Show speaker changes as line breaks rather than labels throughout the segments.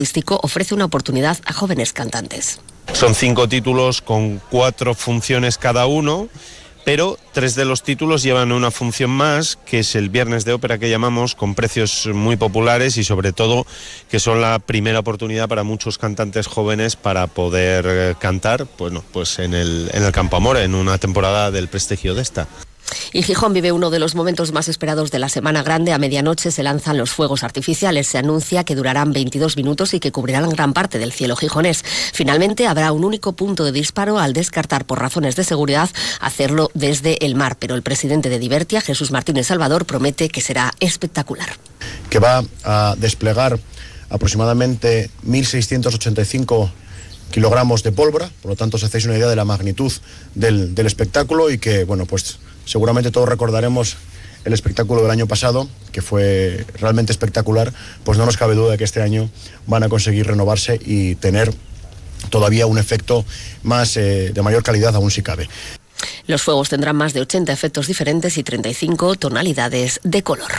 ofrece una oportunidad a jóvenes cantantes.
Son 5 títulos con 4 funciones cada uno, pero 3 de los títulos llevan una función más, que es el Viernes de Ópera que llamamos, con precios muy populares y sobre todo que son la primera oportunidad para muchos cantantes jóvenes para poder cantar, bueno, pues en el Campo Amor, en una temporada del prestigio de esta.
Y Gijón vive uno de los momentos más esperados de la Semana Grande. A medianoche se lanzan los fuegos artificiales. Se anuncia que durarán 22 minutos y que cubrirán gran parte del cielo gijonés. Finalmente habrá un único punto de disparo, al descartar por razones de seguridad hacerlo desde el mar. Pero el presidente de Divertia, Jesús Martínez Salvador, promete que será espectacular.
Que va a desplegar aproximadamente 1.685 kilogramos de pólvora, por lo tanto os hacéis una idea de la magnitud del espectáculo, y que, bueno, pues seguramente todos recordaremos el espectáculo del año pasado, que fue realmente espectacular. Pues no nos cabe duda de que este año van a conseguir renovarse y tener todavía un efecto más de mayor calidad, aún si cabe.
Los fuegos tendrán más de 80 efectos diferentes y 35 tonalidades de color.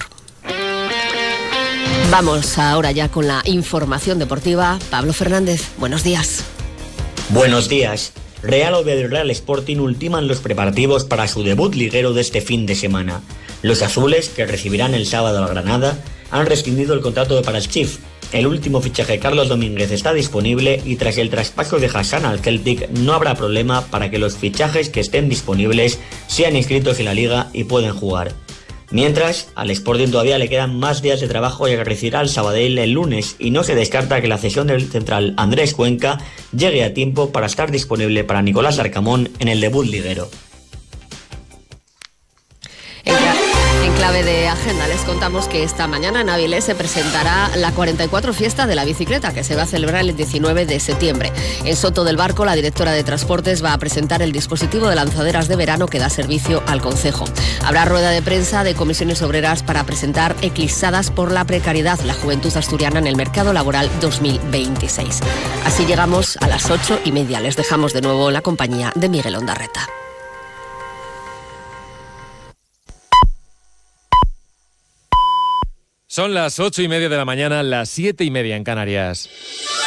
Vamos ahora ya con la información deportiva. Pablo Fernández, buenos días.
Buenos días. Real Oviedo y Real Sporting ultiman los preparativos para su debut liguero de este fin de semana. Los azules, que recibirán el sábado al Granada, han rescindido el contrato de Paraschif. El último fichaje, Carlos Domínguez, está disponible y tras el traspaso de Hassan al Celtic no habrá problema para que los fichajes que estén disponibles sean inscritos en la liga y pueden jugar. Mientras, al Sporting todavía le quedan más días de trabajo, ya que recibirá al Sabadell el lunes, y no se descarta que la cesión del central Andrés Cuenca llegue a tiempo para estar disponible para Nicolás Larcamón en el debut liguero.
En clave de agenda les contamos que esta mañana en Avilés se presentará la 44 Fiesta de la Bicicleta, que se va a celebrar el 19 de septiembre. En Soto del Barco, la directora de Transportes va a presentar el dispositivo de lanzaderas de verano que da servicio al concejo. Habrá rueda de prensa de comisiones obreras para presentar Eclipsadas por la precariedad, la juventud asturiana en el mercado laboral 2026. Así llegamos a las 8:30. Les dejamos de nuevo en la compañía de Miguel Ondarreta.
Son las 8:30 de la mañana, las 7:30 en Canarias.